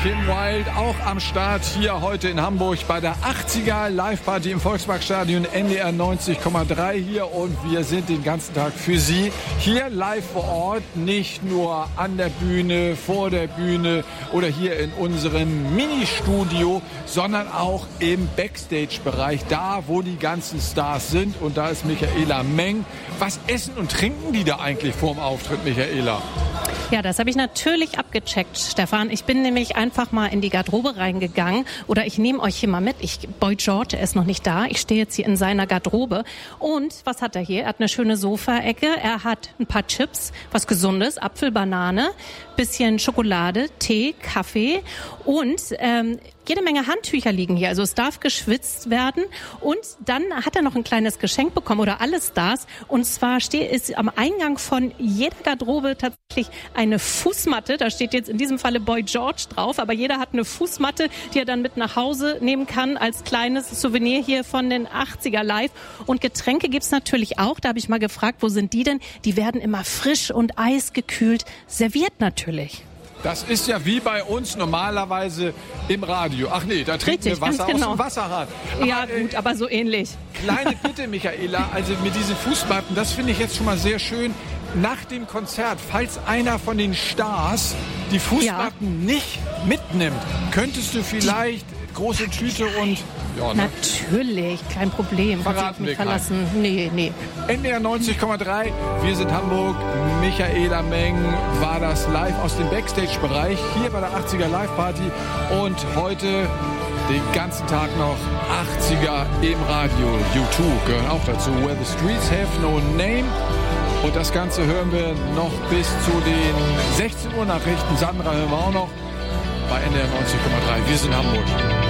Kim Wilde auch am Start hier heute in Hamburg bei der 80er Live-Party im Volksparkstadion, NDR 90,3 hier, und wir sind den ganzen Tag für Sie hier live vor Ort, nicht nur an der Bühne, vor der Bühne oder hier in unserem Mini-Studio, sondern auch im Backstage-Bereich, da wo die ganzen Stars sind, und da ist Michaela Meng. Was essen und trinken die da eigentlich vorm Auftritt, Michaela? Ja, das habe ich natürlich abgecheckt, Stefan. Ich bin nämlich einfach mal in die Garderobe reingegangen. Oder ich nehme euch hier mal mit. Boy George, er ist noch nicht da. Ich stehe jetzt hier in seiner Garderobe. Und was hat er hier? Er hat eine schöne Sofaecke. Er hat ein paar Chips, was Gesundes, Apfel, Banane, bisschen Schokolade, Tee, Kaffee und jede Menge Handtücher liegen hier. Also es darf geschwitzt werden. Und dann hat er noch ein kleines Geschenk bekommen, oder alle Stars. Und zwar ist am Eingang von jeder Garderobe tatsächlich eine Fußmatte. Da steht jetzt in diesem Falle Boy George drauf. Aber jeder hat eine Fußmatte, die er dann mit nach Hause nehmen kann als kleines Souvenir hier von den 80er Live. Und Getränke gibt's natürlich auch. Da habe ich mal gefragt, wo sind die denn? Die werden immer frisch und eisgekühlt serviert natürlich. Das ist ja wie bei uns normalerweise im Radio. Ach nee, da trinken wir Wasser aus dem Wasserhahn. Ja gut, aber so ähnlich. Kleine Bitte, Michaela, also mit diesen Fußmatten, das finde ich jetzt schon mal sehr schön. Nach dem Konzert, falls einer von den Stars die Fußmatten nicht mitnimmt, könntest du vielleicht große Tüte und... Ja, ne? Natürlich, kein Problem. Verraten wir verlassen. Nee. NDR 90,3, wir sind Hamburg. Michaela Meng war das live aus dem Backstage-Bereich hier bei der 80er Live-Party. Und heute den ganzen Tag noch 80er im Radio. U2 gehören auch dazu. Where the Streets Have No Name. Und das Ganze hören wir noch bis zu den 16 Uhr Nachrichten. Sandra hören wir auch noch bei NDR 90,3. Wir sind Hamburg.